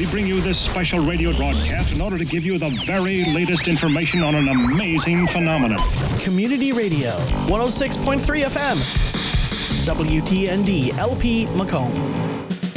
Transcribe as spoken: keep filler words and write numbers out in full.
We bring you this special radio broadcast in order to give you the very latest information on an amazing phenomenon. Community Radio, one oh six point three F M. W T N D L P Macomb.